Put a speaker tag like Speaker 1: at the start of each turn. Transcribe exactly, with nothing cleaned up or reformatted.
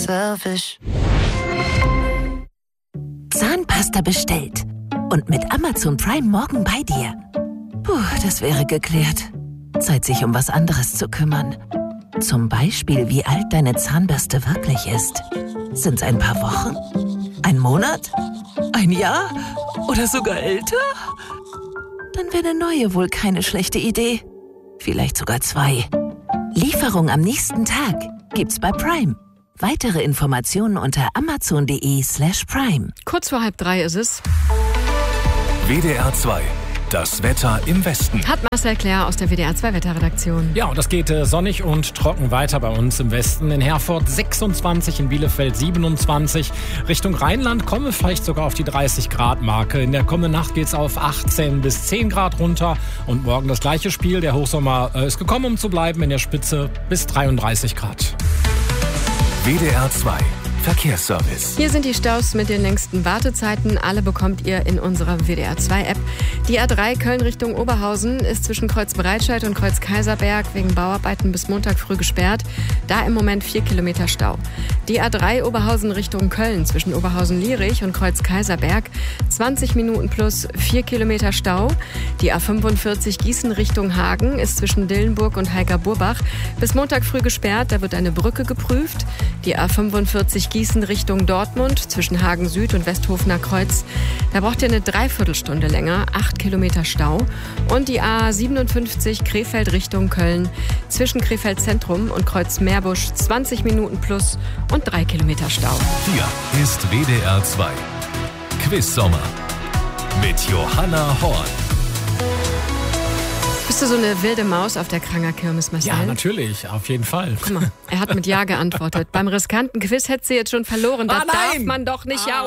Speaker 1: selfish.
Speaker 2: Zahnpasta bestellt. Und mit Amazon Prime morgen bei dir. Puh, das wäre geklärt. Zeit, sich um was anderes zu kümmern. Zum Beispiel, wie alt deine Zahnbürste wirklich ist. Sind's ein paar Wochen? Ein Monat? Ein Jahr? Oder sogar älter? Dann wäre eine neue wohl keine schlechte Idee. Vielleicht sogar zwei. Lieferung am nächsten Tag gibt's bei Prime. Weitere Informationen unter amazon.de slash prime.
Speaker 3: Kurz vor halb drei ist es.
Speaker 4: W D R zwei. Das Wetter im Westen.
Speaker 3: Hat Marcel Claire aus der W D R zwei Wetterredaktion.
Speaker 5: Ja, und das geht äh, sonnig und trocken weiter bei uns im Westen. In Herford sechsundzwanzig, in Bielefeld siebenundzwanzig. Richtung Rheinland kommen wir vielleicht sogar auf die dreißig Grad Marke. In der kommenden Nacht geht es auf achtzehn bis zehn Grad runter. Und morgen das gleiche Spiel. Der Hochsommer äh, ist gekommen, um zu bleiben. In der Spitze bis dreiunddreißig Grad.
Speaker 4: W D R zwei. Verkehrsservice.
Speaker 3: Hier sind die Staus mit den längsten Wartezeiten. Alle bekommt ihr in unserer W D R zwei App. Die A drei Köln Richtung Oberhausen ist zwischen Kreuz Breitscheid und Kreuz Kaiserberg wegen Bauarbeiten bis Montag früh gesperrt. Da im Moment vier Kilometer Stau. Die A drei Oberhausen Richtung Köln zwischen Oberhausen-Lierich und Kreuz Kaiserberg zwanzig Minuten plus vier Kilometer Stau. Die A fünfundvierzig Gießen Richtung Hagen ist zwischen Dillenburg und Heiger-Burbach bis Montag früh gesperrt. Da wird eine Brücke geprüft. Die A fünfundvierzig Gießen Richtung Dortmund zwischen Hagen Süd und Westhofener Kreuz. Da braucht ihr eine Dreiviertelstunde länger, acht Kilometer Stau. Und die A siebenundfünfzig Krefeld Richtung Köln zwischen Krefeld Zentrum und Kreuz Meerbusch zwanzig Minuten plus und drei Kilometer Stau.
Speaker 4: Hier ist W D R zwei. Quiz Sommer mit Johanna Horn.
Speaker 3: Bist du so eine wilde Maus auf der Kranger Kirmes, Marcel?
Speaker 5: Ja, natürlich, auf jeden Fall.
Speaker 3: Guck mal, er hat mit Ja geantwortet. Beim riskanten Quiz hätte sie jetzt schon verloren. Das
Speaker 5: Ah, nein!
Speaker 3: darf man doch nicht.
Speaker 5: Ah.
Speaker 3: Ja,